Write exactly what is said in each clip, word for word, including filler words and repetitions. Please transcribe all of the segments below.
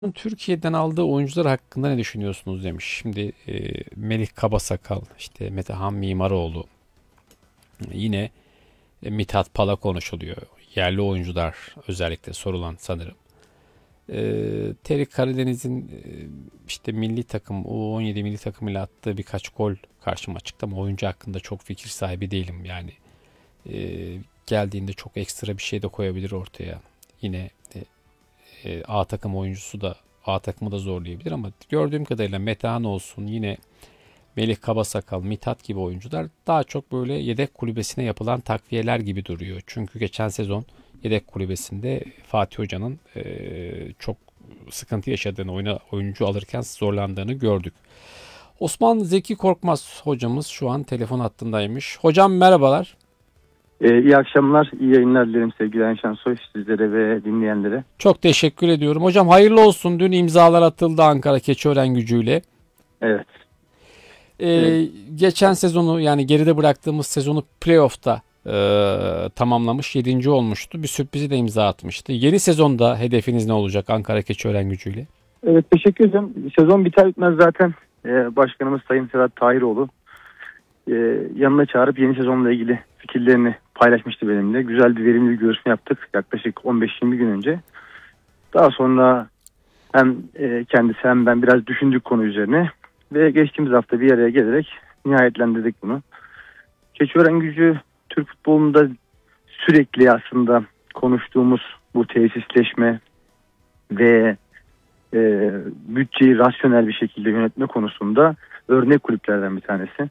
Türkiye'den aldığı oyuncular hakkında ne düşünüyorsunuz demiş. Şimdi e, Melih Kabasakal, işte Metehan Mimaroğlu, yine e, Mithat Pala konuşuluyor. Yerli oyuncular özellikle sorulan sanırım. E, Terry Karadeniz'in e, işte milli takım, U on yedi milli takımıyla attığı birkaç gol karşıma çıktı ama oyuncu hakkında çok fikir sahibi değilim. Yani e, geldiğinde çok ekstra bir şey de koyabilir ortaya. Yine e, e, A takım oyuncusu da A takımı da zorlayabilir ama gördüğüm kadarıyla Metehan olsun, yine Melih Kabasakal, Mithat gibi oyuncular daha çok böyle yedek kulübesine yapılan takviyeler gibi duruyor. Çünkü geçen sezon yedek kulübesinde Fatih Hoca'nın e, çok sıkıntı yaşadığını, oyuna oyuncu alırken zorlandığını gördük. Osman Zeki Korkmaz hocamız şu an telefon hattındaymış. Hocam merhabalar. Ee, iyi akşamlar, iyi yayınlar dilerim sevgili Ayşen Şensoy sizlere ve dinleyenlere. Çok teşekkür ediyorum. Hocam hayırlı olsun. Dün imzalar atıldı Ankara Keçiören Gücü'yle. Evet, evet, Ee, geçen sezonu, yani geride bıraktığımız sezonu playoff'ta e, tamamlamış. Yedinci olmuştu. Bir sürprizi de imza atmıştı. Yeni sezonda hedefiniz ne olacak Ankara Keçiören Gücü'yle? evet teşekkür ederim. Sezon biter bitmez zaten e, Başkanımız Sayın Sedat Tahiroğlu e, yanına çağırıp yeni sezonla ilgili fikirlerini paylaşmıştı benimle. Güzel bir verimli bir görüşme yaptık yaklaşık on beş yirmi gün önce. Daha sonra hem e, kendisi hem ben biraz düşündük konu üzerine ve geçtiğimiz hafta bir araya gelerek nihayetlendirdik bunu. Keçiören Gücü Türk futbolunda sürekli aslında konuştuğumuz bu tesisleşme ve e, bütçeyi rasyonel bir şekilde yönetme konusunda örnek kulüplerden bir tanesi.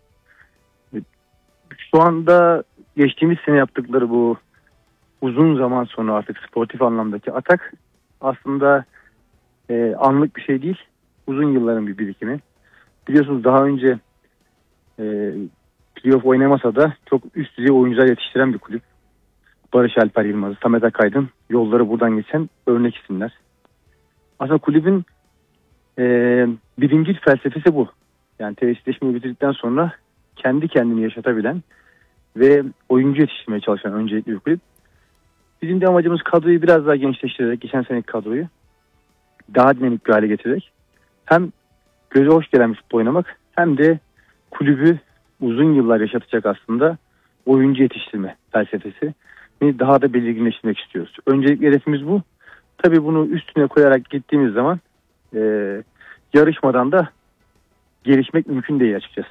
Şu anda geçtiğimiz sene yaptıkları bu uzun zaman sonra artık sportif anlamdaki atak aslında e, anlık bir şey değil. Uzun yılların bir birikimi. Biliyorsunuz daha önce e, playoff oynamasa da çok üst düzey oyuncular yetiştiren bir kulüp. Barış Alper Yılmaz, Samet Akaydın yolları buradan geçen örnek isimler. Aslında kulübün e, birincil felsefesi bu. Yani tesisleşmeyi bitirdikten sonra kendi kendini yaşatabilen ve oyuncu yetiştirmeye çalışan öncelikli bir kulüp. Bizim de amacımız kadroyu biraz daha gençleştirerek, geçen seneki kadroyu daha dinamik bir hale getirerek hem göze hoş gelen bir futbol oynamak hem de kulübü uzun yıllar yaşatacak aslında oyuncu yetiştirme felsefesi daha da belirginleştirmek istiyoruz. Öncelikle hedefimiz bu. Tabii bunu üstüne koyarak gittiğimiz zaman e, yarışmadan da gelişmek mümkün değil açıkçası.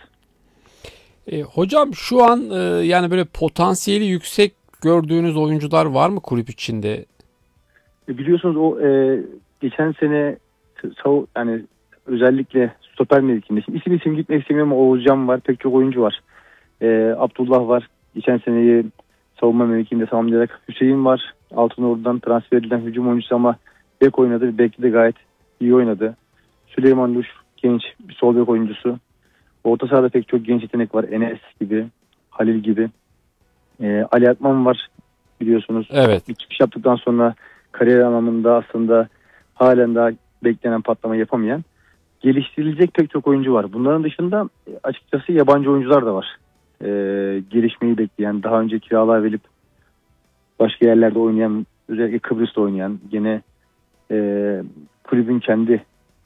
E, hocam şu an e, yani böyle potansiyeli yüksek gördüğünüz oyuncular var mı kulüp içinde? E, biliyorsunuz o e, geçen sene sav, yani özellikle stoper mevkinde. Şimdi isim isim gitmek istemiyorum ama Oğuzcan var, pek çok oyuncu var. E, Abdullah var. Geçen seneyi savunma mevkinde tamamlayarak Hüseyin var. Altınordu'dan transfer edilen hücum oyuncusu ama bek oynadı. Bekli de gayet iyi oynadı. Süleyman Luş genç bir sol bek oyuncusu. Orta sahada pek çok genç yetenek var. Enes gibi, Halil gibi. Ee, Ali Akman var biliyorsunuz. Evet. Bir çıkış yaptıktan sonra kariyer anlamında aslında halen daha beklenen patlama yapamayan geliştirilecek pek çok oyuncu var. Bunların dışında açıkçası yabancı oyuncular da var. Ee, gelişmeyi bekleyen, daha önce kiralar verip başka yerlerde oynayan, özellikle Kıbrıs'ta oynayan, gene e, kulübün kendi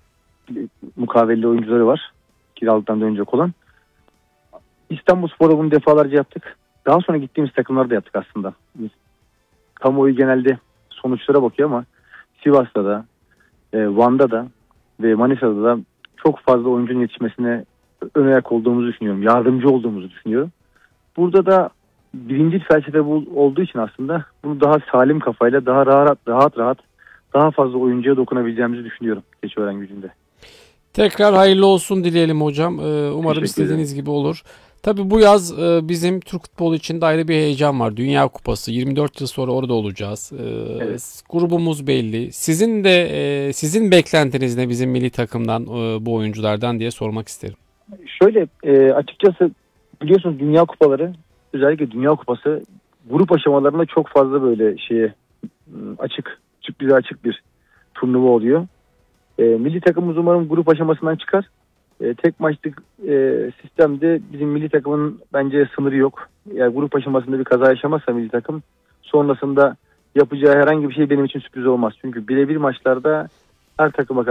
mukavelli oyuncuları var. Kiralıktan dönecek olan. İstanbulspor'da bunu defalarca yaptık. Daha sonra gittiğimiz takımları da yaptık aslında. Biz, kamuoyu genelde sonuçlara bakıyor ama Sivas'ta da, e, Van'da da ve Manisa'da da çok fazla oyuncunun yetişmesine ön ayak olduğumuzu düşünüyorum. Yardımcı olduğumuzu düşünüyorum. Burada da birinci felsefe bu olduğu için aslında bunu daha salim kafayla, daha rahat rahat rahat daha fazla oyuncuya dokunabileceğimizi düşünüyorum Keçiören Gücü'nde. Tekrar hayırlı olsun dileyelim hocam. Ee, umarım Teşekkür ederim. istediğiniz gibi olur. Tabii bu yaz e, bizim Türk futbolu için de ayrı bir heyecan var. Dünya Kupası, yirmi dört yıl sonra orada olacağız. Ee, Evet. grubumuz belli. Sizin de e, sizin beklentiniz ne bizim milli takımdan, e, bu oyunculardan diye sormak isterim. Şöyle e, açıkçası biliyorsunuz Dünya Kupaları, özellikle Dünya Kupası grup aşamalarında çok fazla böyle şeye açık, sürprize açık bir turnuva oluyor. E, milli takımımız umarım grup aşamasından çıkar. E, tek maçlık e, sistemde bizim milli takımın bence sınırı yok. Yani grup aşamasında bir kaza yaşamazsa milli takım sonrasında yapacağı herhangi bir şey benim için sürpriz olmaz. Çünkü birebir maçlarda Her takıma